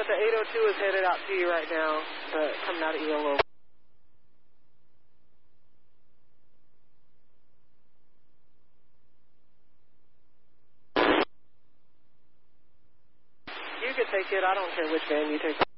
but the 802 is headed out to you right now, coming out of ELO. You can take it. I don't care which van you take.